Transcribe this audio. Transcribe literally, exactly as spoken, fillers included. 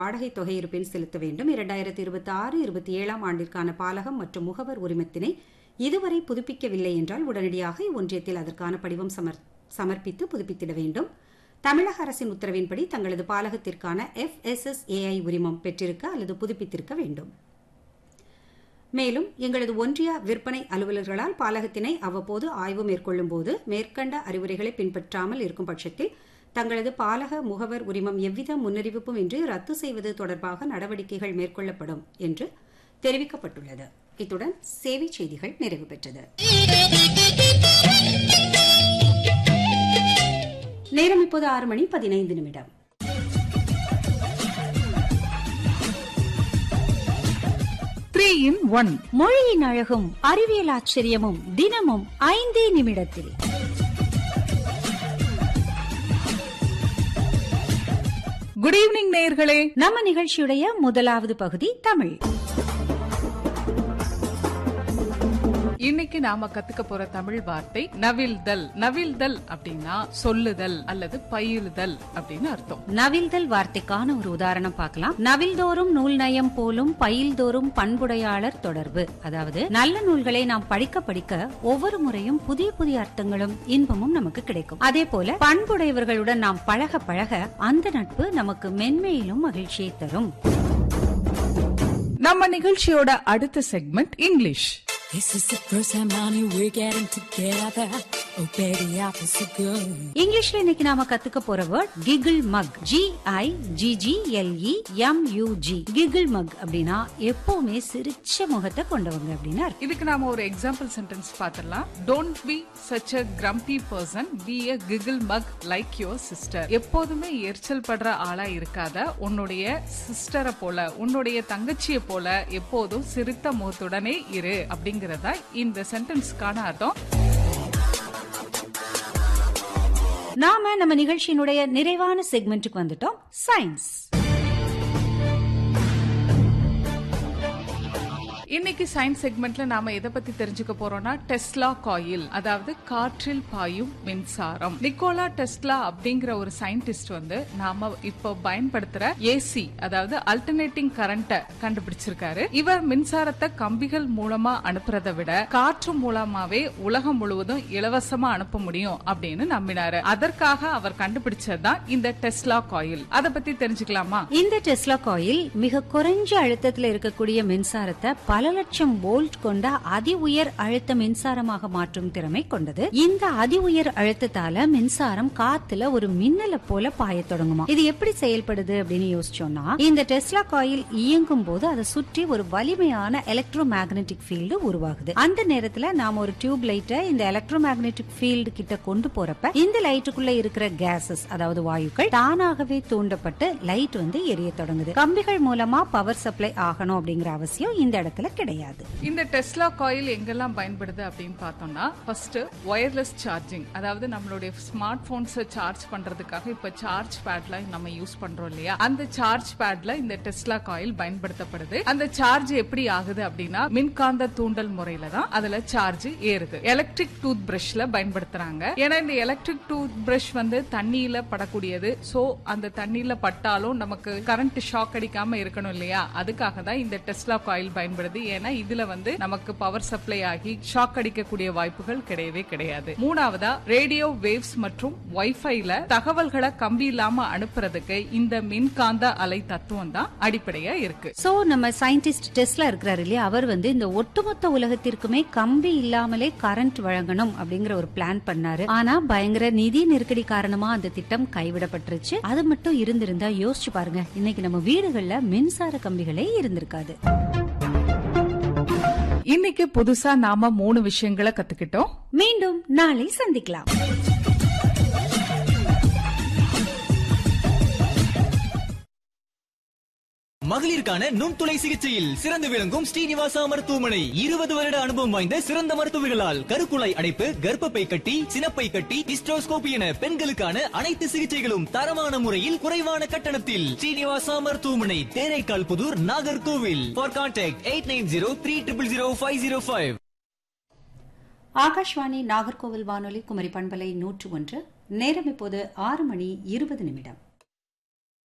வாடகை தொகை இருப்பின் செலுத்த வேண்டும். இரண்டாயிரத்தி இருபத்தி ஆறு இருபத்தி ஏழாம் ஆண்டிற்கான பாலகம் மற்றும் முகவர் உரிமத்தினை இதுவரை புதுப்பிக்கவில்லை என்றால் உடனடியாக ஒன்றியத்தில் அதற்கான படிவம் சமர்ப்பித்து புதுப்பித்திட வேண்டும். தமிழக அரசின் உத்தரவின்படி தங்களது பாலகத்திற்கான எஃப் எஸ் எஸ் ஏ ஐ உரிமம் பெற்றிருக்க அல்லது புதுப்பித்திருக்க வேண்டும். மேலும் எங்களது ஒன்றிய விற்பனை அலுவலர்களால் பாலகத்தினை அவ்வப்போது ஆய்வு மேற்கொள்ளும் போது மேற்கண்ட அறிவுரைகளை பின்பற்றாமல் இருக்கும் பட்சத்தில் தங்களது பாலக முகவர் உரிமம் எவ்வித முன்னறிவிப்பும் இன்றி ரத்து செய்வது தொடர்பாக நடவடிக்கைகள் மேற்கொள்ளப்படும் என்று தெரிவிக்கப்பட்டுள்ளது. இத்துடன் சேவை செய்திகள் நிறைவு பெற்றது. நேரம் இப்போது ஆறு மணி பதினைந்து நிமிடம். மொழியின் அழகும் அறிவியல் ஆச்சரியமும் தினமும் ஐந்தே நிமிடத்தில். குட் ஈவினிங் நேயர்களே. நம்ம நிகழ்ச்சியுடைய முதலாவது பகுதி தமிழ். இன்னைக்கு நாம கத்துக்க போற தமிழ் வார்த்தை நவில்தல். நவில்தல் அப்படின்னா சொல்லுதல் அல்லது பயிலுதல் அப்படின்னு அர்த்தம். நவில்தல் வார்த்தைக்கான ஒரு உதாரணம் பார்க்கலாம். நவில்தோறும் நூல் நயம் போலும் பயில்தோறும் பண்புடையாளர் தொடர்பு. அதாவது நல்ல நூல்களை நாம் படிக்க படிக்க ஒவ்வொரு முறையும் புதிய புதிய அர்த்தங்களும் இன்பமும் நமக்கு கிடைக்கும். அதே போல பண்புடையவர்களுடன் நாம் பழக பழக அந்த நட்பு நமக்கு மென்மையிலும் மகிழ்ச்சியை தரும். நம்ம நிகழ்ச்சியோட அடுத்த segment English. This is the first time honey we're getting together. Oh baby, I feel so good. இங்கிலீஷ்ல இன்னைக்கு நாம கத்துக்க போற word giggle mug. G I G G L E M U G. Giggle மக் அப்படின்னா எப்பவுமே சிரிச்ச முகத்தை கொண்டவங்க அப்படின்னு அர்த்தம். இதுக்கு நாம ஒரு example sentence பாத்திரலாம். Don't be such a grumpy person. Be a giggle mug like your sister. எப்போதுமே எரிச்சல் படுற ஆளா இருக்காத. உன்னுடைய சிஸ்டரை போல, உன்னுடைய தங்கச்சியை போல எப்போதும் சிரித்த முகத்துடனே இரு அப்படிங்க இந்த சென்டென்ஸ்க்கான அர்த்தம். நாம நம்ம நிகழ்ச்சியினுடைய நிறைவான செக்மெண்ட்டுக்கு வந்துட்டோம். சயின்ஸ். இன்னைக்கு சயின்ஸ் செக்மெண்ட்ல நாம எதை பத்தி தெரிஞ்சுக்க போறோம்னா டெஸ்லா காயில், அதாவது காற்றில் பாயும் மின்சாரம். நிக்கோலா டெஸ்லா அப்படிங்கிற ஒரு சயின்டிஸ்ட் வந்து நாம இப்போ பயன்படுத்துற ஏசி, அதாவது அல்டர்னேட்டிங் கரண்ட கண்டுபிடிச்சிருக்காரு. இவர் மின்சாரத்தை கம்பிகள் மூலமா அனுப்புறதை விட காற்று மூலமாவே உலகம் முழுவதும் இலவசமா அனுப்ப முடியும் அப்படின்னு நம்பினாரு. அதற்காக அவர் கண்டுபிடிச்சதுதான் இந்த டெஸ்லா காயில். அதை பத்தி தெரிஞ்சுக்கலாமா? இந்த டெஸ்லா காயில் மிக குறைஞ்ச அழுத்தத்தில் இருக்கக்கூடிய மின்சாரத்தை பல லட்சம் வோல்ட் கொண்ட அதி உயர் அழுத்த மின்சாரமாக மாற்றும் திறமை கொண்டது. இந்த அதி உயர் அழுத்தத்தால மின்சாரம் காத்துல ஒரு மின்னலை போல பாய தொடங்குமா. இது எப்படி செயல்படுது அப்படின்னு யோசிச்சோம்னா, இந்த டெஸ்லா காயில் இயங்கும் போது அதை சுற்றி ஒரு வலிமையான எலக்ட்ரோ மேக்னெட்டிக் ஃபீல்டு உருவாகுது. அந்த நேரத்துல நாம ஒரு டியூப் லைட்டை இந்த எலக்ட்ரோ மேக்னெட்டிக் ஃபீல்டு கிட்ட கொண்டு போறப்ப இந்த லைட்டுக்குள்ள இருக்கிற கேசஸ், அதாவது வாயுக்கள் தானாகவே தூண்டப்பட்டு லைட் வந்து எரிய தொடங்குது. கம்பிகள் மூலமா பவர் சப்ளை ஆகணும் அப்படிங்கிற அவசியம் இந்த இடத்துல கிடையாது. இந்த டெஸ்லா காயில் எங்கெல்லாம் பயன்படுது அப்படின்னு பார்த்தோம்னா, ஃபர்ஸ்ட் வயர்லெஸ் சார்ஜிங், அதாவது நம்மளுடைய ஸ்மார்ட் போன்ஸ் சார்ஜ் பண்றதுக்காக இப்ப சார்ஜ் பேட்ல நம்ம யூஸ் பண்றோம் இல்லையா, அந்த சார்ஜ் பேட்ல இந்த டெஸ்லா காயில் பயன்படுத்தப்படுது. அந்த சார்ஜ் எப்படி ஆகுது அப்படின்னா மின்காந்த தூண்டல் முறையில தான் அதுல சார்ஜ் ஏறுது. எலக்ட்ரிக் டூத் பிரஷ்ல பயன்படுத்துறாங்க. ஏன்னா இந்த எலக்ட்ரிக் டூத் பிரஷ் வந்து தண்ணியில படக்கூடியது. சோ அந்த தண்ணியில பட்டாலும் நமக்கு கரண்ட் ஷாக் அடிக்காம இருக்கணும் இல்லையா, அதுக்காக தான் இந்த டெஸ்லா காயில் பயன்படுது. ஏன்னா இதுல வந்து நமக்கு பவர் சப்ளை ஆகி ஷாக் அடிக்கக்கூடிய வாய்ப்புகள் கிடையவே கிடையாது. மூணாவதா ரேடியோ வேவ்ஸ் மற்றும் வைஃபைல தகவல்களை கம்பி இல்லாம அனுப்புறதுக்கு இந்த மின்காந்த அலை தத்துவம் தான் அடிப்படையா இருக்கு. சோ நம்ம சயின்டிஸ்ட் டெஸ்லா இருக்கிறாரு இல்லையா, அவர் வந்து இந்த ஒட்டுமொத்த உலகத்திற்குமே கம்பி இல்லாமலே கரண்ட் வழங்கணும் அப்படிங்கிற ஒரு பிளான் பண்ணாரு. ஆனா பயங்கர நிதி நெருக்கடி காரணமா அந்த திட்டம் கைவிடப்பட்டுருச்சு. அது மட்டும் இருந்திருந்தா யோசிச்சு பாருங்க, இன்னைக்கு நம்ம வீடுகள்ல மின்சார கம்பிகளே இருந்திருக்காது. இன்னைக்கு புதுசா நாம மூணு விஷயங்களை கத்துக்கிட்டோம். மீண்டும் நாளை சந்திக்கலாம். மகளிருக்கான நுண்துளை சிகிச்சையில் சிறந்து விளங்கும் ஸ்ரீனிவாசா மருத்துவமனை. இருபது வருட அனுபவம் வாய்ந்த சிறந்த மருத்துவர்களால் கருக்குழாய் அடைப்பு, கர்ப்பப்பை கட்டி, சினப்பை கட்டி, ஹிஸ்டோஸ்கோபி என பெண்களுக்கான அனைத்து சிகிச்சைகளும் தரமான முறையில் குறைவான கட்டணத்தில். ஸ்ரீனிவாசா மருத்துவமனை, Theraikkal Pudur, Nagercoil. For contact eight nine zero three triple zero five zero five. Akashvani Nagercoil வானொலி குமரி பண்பலை நூற்று ஒன்று. நேரம் இப்போது ஆறு மணி இருபது நிமிடம்.